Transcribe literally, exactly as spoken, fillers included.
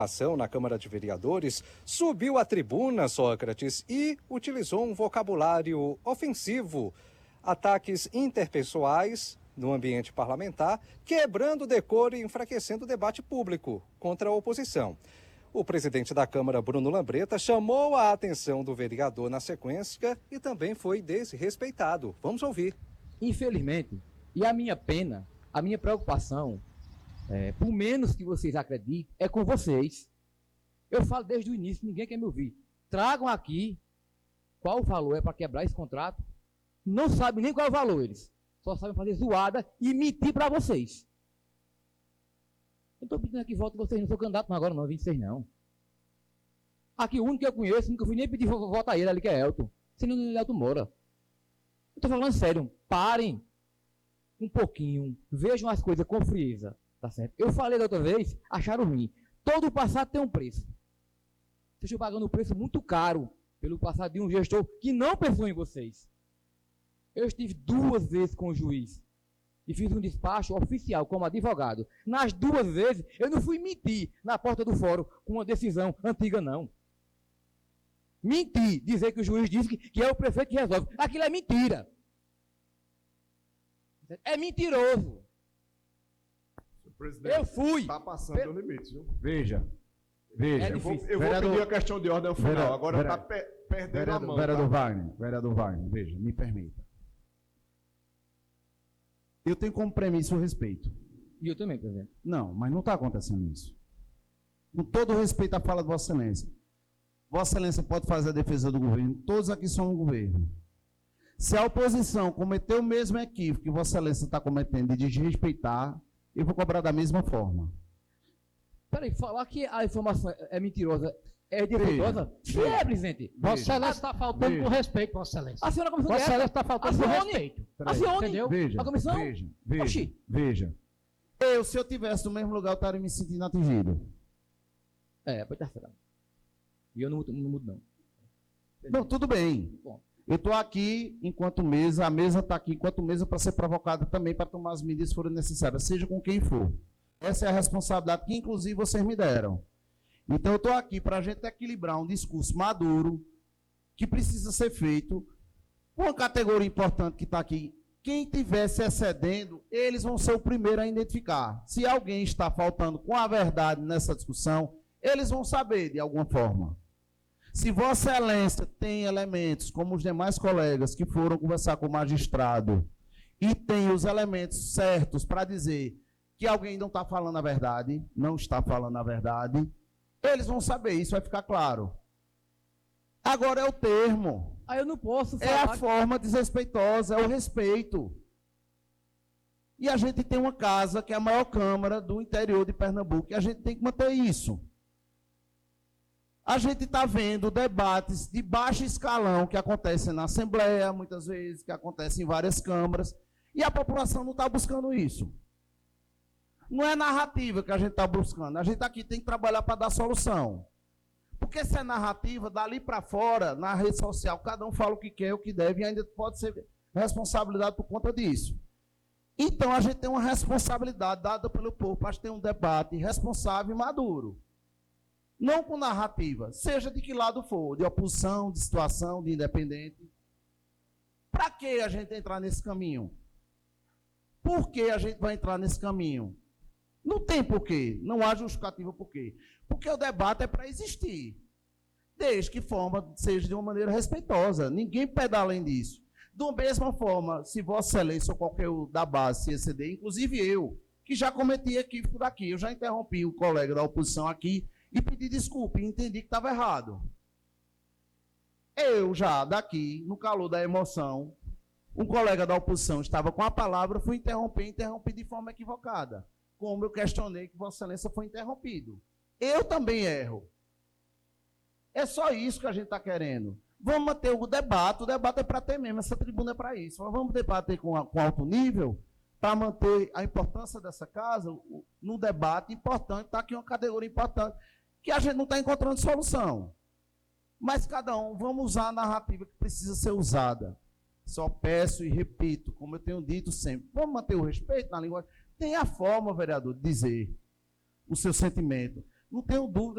ação na Câmara de Vereadores, subiu à tribuna, Sócrates, e utilizou um vocabulário ofensivo, ataques interpessoais no ambiente parlamentar, quebrando o decoro e enfraquecendo o debate público contra a oposição. O presidente da Câmara, Bruno Lambreta, chamou a atenção do vereador na sequência e também foi desrespeitado. Vamos ouvir. Infelizmente, e a minha pena, a minha preocupação, é, por menos que vocês acreditem, é com vocês. Eu falo desde o início, ninguém quer me ouvir. Tragam aqui qual o valor é para quebrar esse contrato. Não sabem nem qual é o valor eles. Só sabem fazer zoada e mentir para vocês. Eu estou pedindo aqui voto de vocês, não sou candidato agora não, vinte e seis não. Aqui o único que eu conheço, nunca fui nem pedir voto a ele ali, que é Elton. Senão ele é Elton Moura. Eu estou falando sério, parem um pouquinho, vejam as coisas com frieza, tá certo? Eu falei da outra vez, acharam ruim. Todo o passado tem um preço. Vocês estão pagando um preço muito caro pelo passado de um gestor que não pensou em vocês. Eu estive duas vezes com o juiz e fiz um despacho oficial como advogado. Nas duas vezes, eu não fui mentir na porta do fórum com uma decisão antiga, não. Mentir, dizer que o juiz disse que, que é o prefeito que resolve. Aquilo é mentira. É mentiroso. Eu fui. Está passando o limite, viu? Veja, veja. É eu vou, eu vereador, vou pedir a questão de ordem ao final. vereador, Agora está vereador, pe perdendo vereador, a mão. Vereador Tá? Wagner, vereador Wagner, veja, me permita. Eu tenho como premissa o respeito. E eu também, presidente. Não, mas não está acontecendo isso. Com todo o respeito à fala de Vossa Excelência. Vossa Excelência pode fazer a defesa do governo, todos aqui são o governo. Se a oposição cometeu o mesmo equívoco que Vossa Excelência está cometendo de desrespeitar, eu vou cobrar da mesma forma. Peraí, falar que a informação é mentirosa é defeituosa? Se é, presidente. Vossa Excelência está faltando Veja. com respeito, Vossa Excelência. Aciona a comissão Vossa de ética. Excelência está faltando com Acione. respeito. Acione. Entendeu? Veja, A comissão? veja, veja, Oxi. veja. Eu, se eu tivesse no mesmo lugar, eu estaria me sentindo atingido. É, pode estar certo. E eu não mudo, não mudo, não. Não, tudo bem. Bom. Eu estou aqui enquanto mesa, a mesa está aqui enquanto mesa para ser provocada também, para tomar as medidas que forem necessárias, seja com quem for. Essa é a responsabilidade que, inclusive, vocês me deram. Então, eu estou aqui para a gente equilibrar um discurso maduro, que precisa ser feito, uma categoria importante que está aqui. Quem estiver se excedendo, eles vão ser o primeiro a identificar. Se alguém está faltando com a verdade nessa discussão, eles vão saber de alguma forma. Se Vossa Excelência tem elementos, como os demais colegas que foram conversar com o magistrado, e tem os elementos certos para dizer que alguém não está falando a verdade, não está falando a verdade, eles vão saber, isso vai ficar claro. Agora é o termo. Aí eu não posso falar. É a forma desrespeitosa, é o respeito. E a gente tem uma casa que é a maior Câmara do interior de Pernambuco, e a gente tem que manter isso. A gente está vendo debates de baixo escalão que acontecem na Assembleia, muitas vezes, que acontecem em várias câmaras, e a população não está buscando isso. Não é narrativa que a gente está buscando, a gente aqui tem que trabalhar para dar solução. Porque se é narrativa, dali para fora, na rede social, cada um fala o que quer, o que deve, e ainda pode ser responsabilidade por conta disso. Então, a gente tem uma responsabilidade dada pelo povo para ter um debate responsável e maduro. Não com narrativa, seja de que lado for, de oposição, de situação, de independente. Para que a gente entrar nesse caminho? Por que a gente vai entrar nesse caminho? Não tem porquê, não há justificativa por quê. Porque o debate é para existir, desde que forma seja de uma maneira respeitosa. Ninguém pede além disso. Da mesma forma, se Vossa Excelência ou qualquer da base se exceder, inclusive eu, que já cometi equívoco daqui, eu já interrompi o colega da oposição aqui, e pedi desculpa, e entendi que estava errado. Eu já, daqui, no calor da emoção, um colega da oposição estava com a palavra, fui interromper, interrompi de forma equivocada. Como eu questionei que Vossa Excelência foi interrompido. Eu também erro. É só isso que a gente está querendo. Vamos manter o debate, o debate é para ter mesmo, essa tribuna é para isso. Mas vamos debater com, a, com alto nível, para manter a importância dessa casa, no debate importante, está aqui uma categoria importante, que a gente não está encontrando solução. Mas cada um, vamos usar a narrativa que precisa ser usada. Só peço e repito, como eu tenho dito sempre, vamos manter o respeito na linguagem. Tem a forma, vereador, de dizer o seu sentimento. Não tenho dúvida.